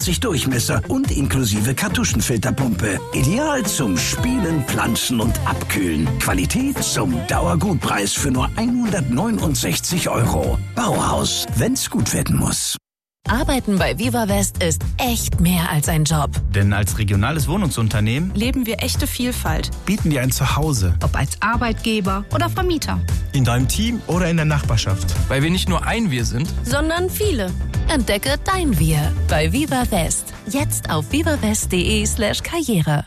1,20 Durchmesser und inklusive Kartuschenfilterpumpe. Ideal zum Spielen, Planschen und Abkühlen. Qualität zum Dauergutpreis für nur 169 €. Bauhaus, wenn's gut werden muss. Arbeiten bei Viva West ist echt mehr als ein Job. Denn als regionales Wohnungsunternehmen leben wir echte Vielfalt. Bieten dir ein Zuhause. Ob als Arbeitgeber oder Vermieter. In deinem Team oder in der Nachbarschaft. Weil wir nicht nur ein Wir sind, sondern viele. Entdecke dein Wir bei Viva West. Jetzt auf vivawest.de/karriere.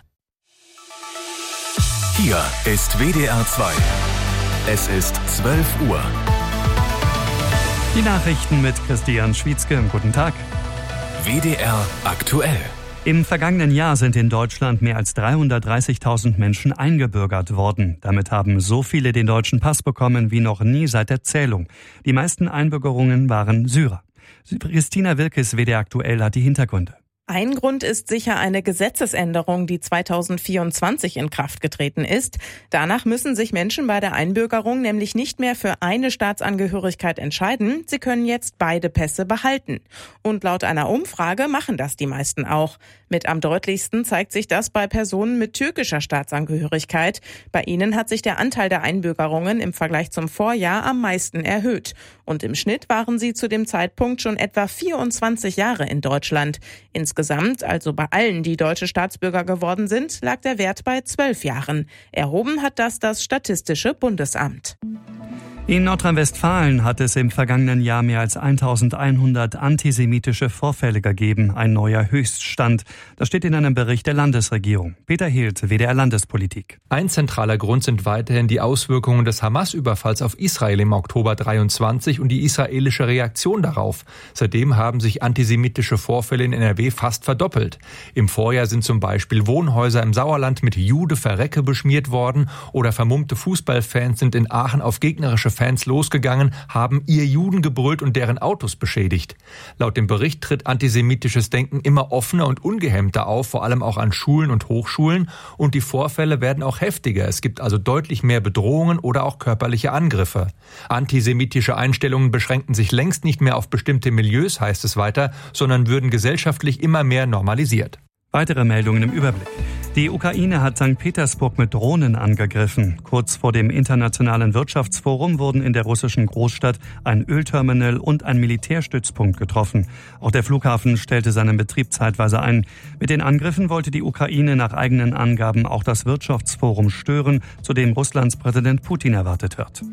Hier ist WDR 2. Es ist 12 Uhr. Die Nachrichten mit Christian Schwietzke. Guten Tag. WDR aktuell. Im vergangenen Jahr sind in Deutschland mehr als 330.000 Menschen eingebürgert worden. Damit haben so viele den deutschen Pass bekommen wie noch nie seit der Zählung. Die meisten Einbürgerungen waren Syrer. Christina Wilkes, WDR aktuell, hat die Hintergründe. Ein Grund ist sicher eine Gesetzesänderung, die 2024 in Kraft getreten ist. Danach müssen sich Menschen bei der Einbürgerung nämlich nicht mehr für eine Staatsangehörigkeit entscheiden. Sie können jetzt beide Pässe behalten. Und laut einer Umfrage machen das die meisten auch. Mit am deutlichsten zeigt sich das bei Personen mit türkischer Staatsangehörigkeit. Bei ihnen hat sich der Anteil der Einbürgerungen im Vergleich zum Vorjahr am meisten erhöht. Und im Schnitt waren sie zu dem Zeitpunkt schon etwa 24 Jahre in Deutschland. Insgesamt, also bei allen, die deutsche Staatsbürger geworden sind, lag der Wert bei 12 Jahren. Erhoben hat das Statistische Bundesamt. In Nordrhein-Westfalen hat es im vergangenen Jahr mehr als 1100 antisemitische Vorfälle gegeben. Ein neuer Höchststand. Das steht in einem Bericht der Landesregierung. Peter Hild, WDR Landespolitik. Ein zentraler Grund sind weiterhin die Auswirkungen des Hamas-Überfalls auf Israel im Oktober 23 und die israelische Reaktion darauf. Seitdem haben sich antisemitische Vorfälle in NRW fast verdoppelt. Im Vorjahr sind zum Beispiel Wohnhäuser im Sauerland mit Jude Verrecke beschmiert worden oder vermummte Fußballfans sind in Aachen auf gegnerische Fans losgegangen, haben ihr Juden gebrüllt und deren Autos beschädigt. Laut dem Bericht tritt antisemitisches Denken immer offener und ungehemmter auf, vor allem auch an Schulen und Hochschulen. Und die Vorfälle werden auch heftiger. Es gibt also deutlich mehr Bedrohungen oder auch körperliche Angriffe. Antisemitische Einstellungen beschränken sich längst nicht mehr auf bestimmte Milieus, heißt es weiter, sondern würden gesellschaftlich immer mehr normalisiert. Weitere Meldungen im Überblick. Die Ukraine hat St. Petersburg mit Drohnen angegriffen. Kurz vor dem Internationalen Wirtschaftsforum wurden in der russischen Großstadt ein Ölterminal und ein Militärstützpunkt getroffen. Auch der Flughafen stellte seinen Betrieb zeitweise ein. Mit den Angriffen wollte die Ukraine nach eigenen Angaben auch das Wirtschaftsforum stören, zu dem Russlands Präsident Putin erwartet wird.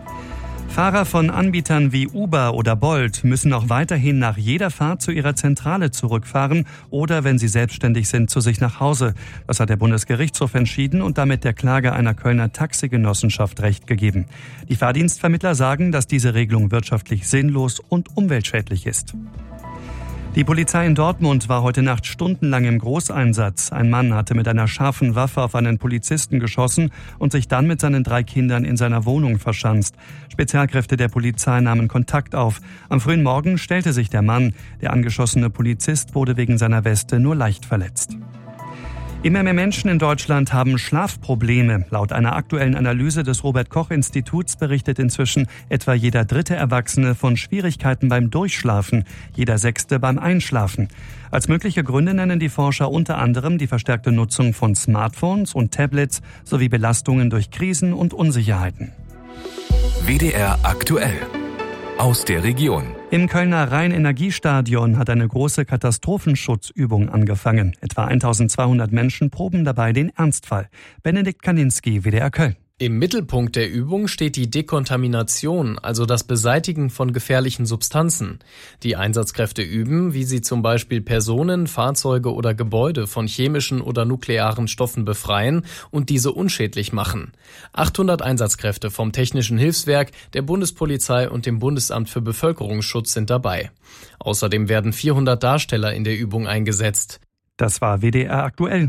Fahrer von Anbietern wie Uber oder Bolt müssen auch weiterhin nach jeder Fahrt zu ihrer Zentrale zurückfahren oder, wenn sie selbstständig sind, zu sich nach Hause. Das hat der Bundesgerichtshof entschieden und damit der Klage einer Kölner Taxigenossenschaft Recht gegeben. Die Fahrdienstvermittler sagen, dass diese Regelung wirtschaftlich sinnlos und umweltschädlich ist. Die Polizei in Dortmund war heute Nacht stundenlang im Großeinsatz. Ein Mann hatte mit einer scharfen Waffe auf einen Polizisten geschossen und sich dann mit seinen 3 Kindern in seiner Wohnung verschanzt. Spezialkräfte der Polizei nahmen Kontakt auf. Am frühen Morgen stellte sich der Mann. Der angeschossene Polizist wurde wegen seiner Weste nur leicht verletzt. Immer mehr Menschen in Deutschland haben Schlafprobleme. Laut einer aktuellen Analyse des Robert-Koch-Instituts berichtet inzwischen etwa jeder 3. Erwachsene von Schwierigkeiten beim Durchschlafen, jeder 6. beim Einschlafen. Als mögliche Gründe nennen die Forscher unter anderem die verstärkte Nutzung von Smartphones und Tablets sowie Belastungen durch Krisen und Unsicherheiten. WDR aktuell. Aus der Region. Im Kölner Rhein-Energiestadion hat eine große Katastrophenschutzübung angefangen. Etwa 1200 Menschen proben dabei den Ernstfall. Benedikt Kaninski, WDR Köln. Im Mittelpunkt der Übung steht die Dekontamination, also das Beseitigen von gefährlichen Substanzen. Die Einsatzkräfte üben, wie sie zum Beispiel Personen, Fahrzeuge oder Gebäude von chemischen oder nuklearen Stoffen befreien und diese unschädlich machen. 800 Einsatzkräfte vom Technischen Hilfswerk, der Bundespolizei und dem Bundesamt für Bevölkerungsschutz sind dabei. Außerdem werden 400 Darsteller in der Übung eingesetzt. Das war WDR aktuell.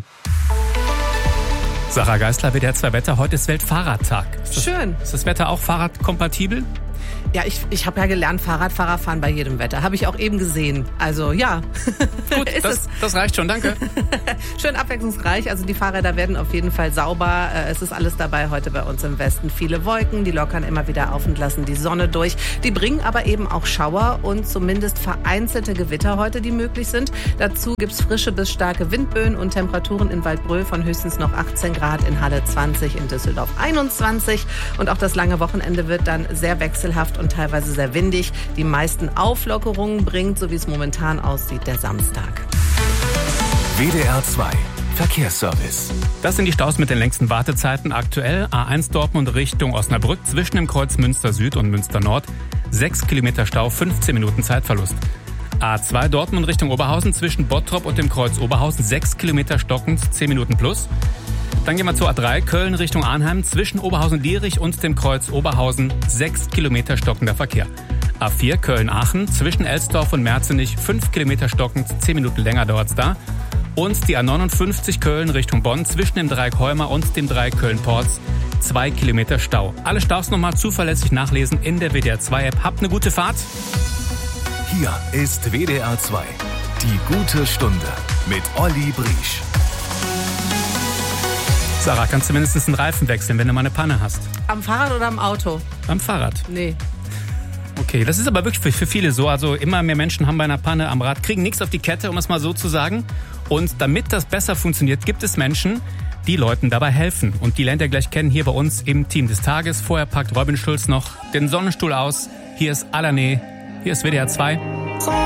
Sarah Geisler, WDR 2 Wetter. Heute ist Weltfahrradtag. Schön. Ist das Wetter auch fahrradkompatibel? Ja, ich habe ja gelernt, Fahrradfahrer fahren bei jedem Wetter. Habe ich auch eben gesehen. Also ja. Gut, das reicht schon, danke. Schön abwechslungsreich. Also die Fahrräder werden auf jeden Fall sauber. Es ist alles dabei heute bei uns im Westen. Viele Wolken, die lockern immer wieder auf und lassen die Sonne durch. Die bringen aber eben auch Schauer und zumindest vereinzelte Gewitter heute, die möglich sind. Dazu gibt's frische bis starke Windböen und Temperaturen in Waldbröl von höchstens noch 18 Grad, in Halle 20, in Düsseldorf 21. Und auch das lange Wochenende wird dann sehr wechselhaft und teilweise sehr windig. Die meisten Auflockerungen bringt, so wie es momentan aussieht, der Samstag. WDR 2 Verkehrsservice. Das sind die Staus mit den längsten Wartezeiten aktuell. A1 Dortmund Richtung Osnabrück zwischen dem Kreuz Münster Süd und Münster Nord. 6 Kilometer Stau, 15 Minuten Zeitverlust. A2 Dortmund Richtung Oberhausen zwischen Bottrop und dem Kreuz Oberhausen. 6 Kilometer stockend, 10 Minuten plus. Dann gehen wir zur A3 Köln Richtung Arnheim zwischen Oberhausen-Lierich und dem Kreuz Oberhausen. 6 Kilometer stockender Verkehr. A4 Köln-Aachen zwischen Elsdorf und Merzenich. 5 Kilometer stockend, 10 Minuten länger dauert's da. Und die A59 Köln Richtung Bonn zwischen dem Dreieck Heumer und dem Dreieck Köln-Porz. 2 Kilometer Stau. Alle Staus nochmal zuverlässig nachlesen in der WDR 2 App. Habt eine gute Fahrt. Hier ist WDR 2. Die gute Stunde mit Olli Briesch. Sarah, kannst du mindestens einen Reifen wechseln, wenn du mal eine Panne hast? Am Fahrrad oder am Auto? Am Fahrrad. Nee. Okay, das ist aber wirklich für viele so. Also immer mehr Menschen haben bei einer Panne am Rad, kriegen nichts auf die Kette, um es mal so zu sagen. Und damit das besser funktioniert, gibt es Menschen, die Leuten dabei helfen. Und die lernt ihr gleich kennen hier bei uns im Team des Tages. Vorher packt Robin Schulz noch den Sonnenstuhl aus. Hier ist Alané, hier ist WDR 2.